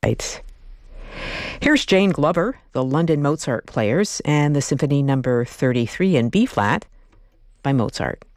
Here's Jane Glover, the London Mozart Players, and the Symphony No. 33 in B-flat by Mozart.